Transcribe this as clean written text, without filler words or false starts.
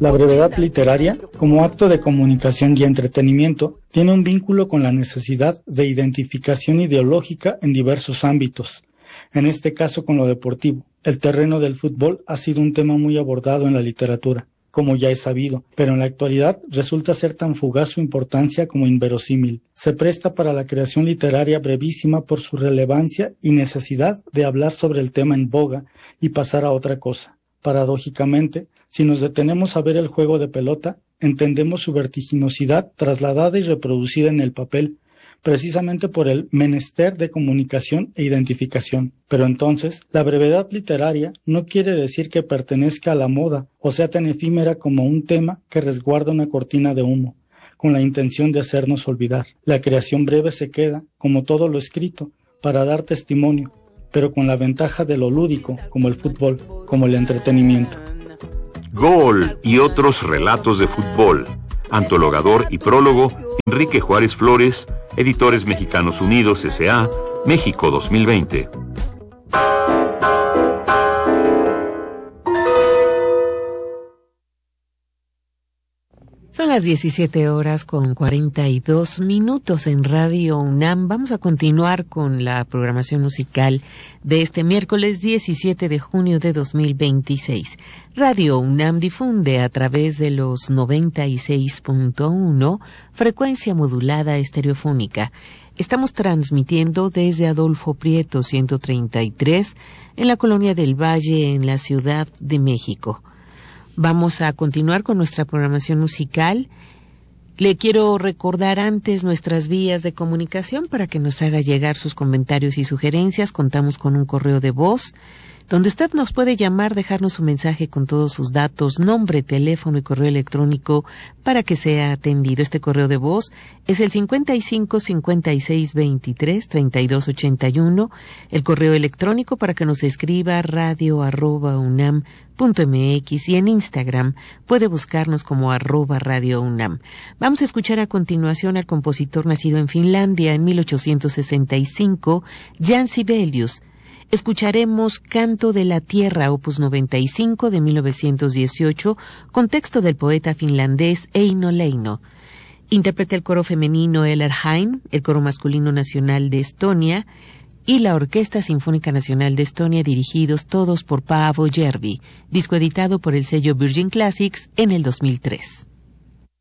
La brevedad literaria, como acto de comunicación y entretenimiento, tiene un vínculo con la necesidad de identificación ideológica en diversos ámbitos. En este caso con lo deportivo, el terreno del fútbol ha sido un tema muy abordado en la literatura, como ya es sabido, pero en la actualidad resulta ser tan fugaz su importancia como inverosímil. Se presta para la creación literaria brevísima por su relevancia y necesidad de hablar sobre el tema en boga y pasar a otra cosa. Paradójicamente, si nos detenemos a ver el juego de pelota, entendemos su vertiginosidad trasladada y reproducida en el papel, precisamente por el menester de comunicación e identificación. Pero entonces, la brevedad literaria no quiere decir que pertenezca a la moda o sea tan efímera como un tema que resguarda una cortina de humo, con la intención de hacernos olvidar. La creación breve se queda, como todo lo escrito, para dar testimonio, pero con la ventaja de lo lúdico, como el fútbol, como el entretenimiento. Gol y otros relatos de fútbol. Antologador y prólogo, Enrique Juárez Flores, Editores Mexicanos Unidos S.A., México 2020. Son las 17:42 en Radio UNAM. Vamos a continuar con la programación musical de este miércoles 17 de junio de 2026. Radio UNAM difunde a través de los 96.1 frecuencia modulada estereofónica. Estamos transmitiendo desde Adolfo Prieto 133 en la Colonia del Valle, en la Ciudad de México. Vamos a continuar con nuestra programación musical. Le quiero recordar antes nuestras vías de comunicación para que nos haga llegar sus comentarios y sugerencias. Contamos con un correo de voz donde usted nos puede llamar, dejarnos un mensaje con todos sus datos, nombre, teléfono y correo electrónico para que sea atendido. Este correo de voz es el 55 56 23 32 81. El correo electrónico para que nos escriba radio@unam.mx y en Instagram puede buscarnos como @radiounam. Vamos a escuchar a continuación al compositor nacido en Finlandia en 1865, Jan Sibelius. Escucharemos Canto de la Tierra, opus 95 de 1918, con texto del poeta finlandés Eino Leino. Interpreta el coro femenino Ellerheim, el coro masculino nacional de Estonia y la Orquesta Sinfónica Nacional de Estonia, dirigidos todos por Paavo Järvi, disco editado por el sello Virgin Classics en el 2003.